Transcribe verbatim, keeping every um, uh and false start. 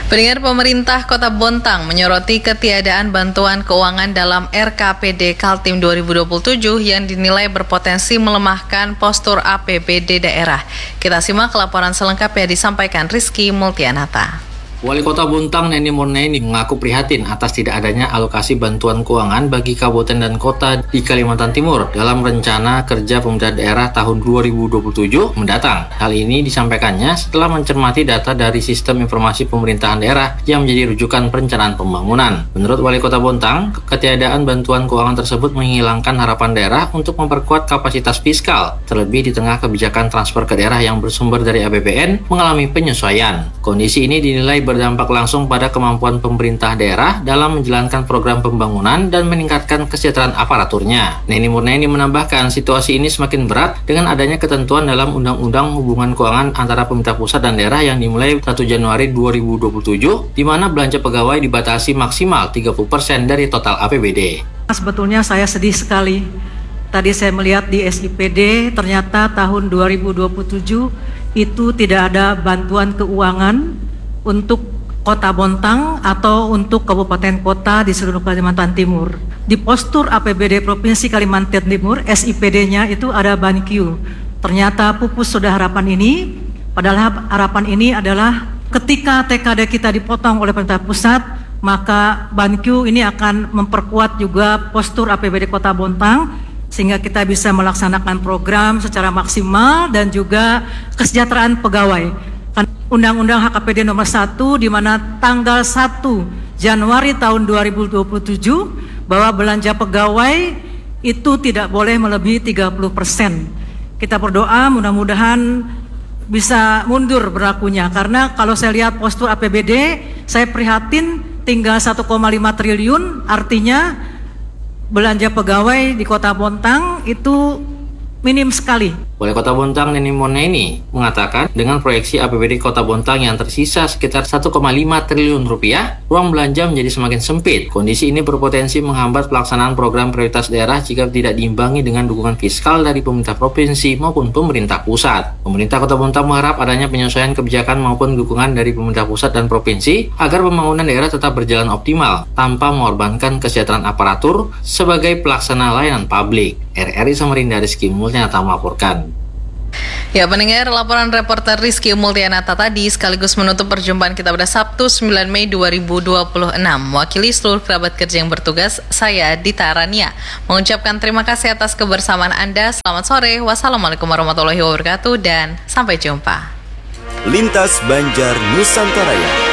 Pendengar, pemerintah Kota Bontang menyoroti ketiadaan bantuan keuangan dalam R K P D Kaltim dua ribu dua puluh tujuh yang dinilai berpotensi melemahkan postur A P B D daerah. Kita simak laporan selengkapnya disampaikan Rizky Multianata. Wali Kota Bontang Neni Murnaini mengaku prihatin atas tidak adanya alokasi bantuan keuangan bagi kabupaten dan kota di Kalimantan Timur dalam rencana kerja pemerintah daerah tahun dua ribu dua puluh tujuh mendatang. Hal ini disampaikannya setelah mencermati data dari Sistem Informasi Pemerintahan Daerah yang menjadi rujukan perencanaan pembangunan. Menurut Wali Kota Bontang, ketiadaan bantuan keuangan tersebut menghilangkan harapan daerah untuk memperkuat kapasitas fiskal, terlebih di tengah kebijakan transfer ke daerah yang bersumber dari A P B N mengalami penyesuaian. Kondisi ini dinilai berdampak langsung pada kemampuan pemerintah daerah dalam menjalankan program pembangunan dan meningkatkan kesejahteraan aparaturnya. Neni Murnaini menambahkan situasi ini semakin berat dengan adanya ketentuan dalam Undang-Undang Hubungan Keuangan antara pemerintah pusat dan daerah yang dimulai satu Januari dua ribu dua puluh tujuh, di mana belanja pegawai dibatasi maksimal tiga puluh persen dari total A P B D. Sebetulnya saya sedih sekali. Tadi saya melihat di S I P D ternyata tahun dua ribu dua puluh tujuh itu tidak ada bantuan keuangan untuk Kota Bontang atau untuk kabupaten kota di seluruh Kalimantan Timur. Di postur A P B D Provinsi Kalimantan Timur, S I P D-nya itu ada BANQ. Ternyata pupus sudah harapan ini, padahal harapan ini adalah ketika T K D kita dipotong oleh pemerintah pusat, maka BANQ ini akan memperkuat juga postur A P B D Kota Bontang, sehingga kita bisa melaksanakan program secara maksimal dan juga kesejahteraan pegawai. Undang-Undang H K P D nomor satu di mana tanggal satu Januari tahun dua ribu dua puluh tujuh bahwa belanja pegawai itu tidak boleh melebihi tiga puluh persen. Kita berdoa mudah-mudahan bisa mundur berlakunya, karena kalau saya lihat postur A P B D, saya prihatin tinggal satu koma lima triliun, artinya belanja pegawai di Kota Bontang itu minim sekali. Wali Kota Bontang Neni Murnaini mengatakan dengan proyeksi A P B D Kota Bontang yang tersisa sekitar satu koma lima triliun rupiah, ruang belanja menjadi semakin sempit. Kondisi ini berpotensi menghambat pelaksanaan program prioritas daerah jika tidak diimbangi dengan dukungan fiskal dari pemerintah provinsi maupun pemerintah pusat. Pemerintah Kota Bontang mengharap adanya penyesuaian kebijakan maupun dukungan dari pemerintah pusat dan provinsi agar pembangunan daerah tetap berjalan optimal tanpa mengorbankan kesejahteraan aparatur sebagai pelaksana layanan publik. R R I Samarinda, Rizky Multianata melaporkan. Ya, pendengar, laporan reporter Rizky Multianata tadi sekaligus menutup perjumpaan kita pada Sabtu sembilan Mei dua ribu dua puluh enam. Mewakili seluruh kerabat kerja yang bertugas, saya Dita Rania mengucapkan terima kasih atas kebersamaan Anda. Selamat sore, wassalamualaikum warahmatullahi wabarakatuh, dan sampai jumpa. Lintas Banjar Nusantara.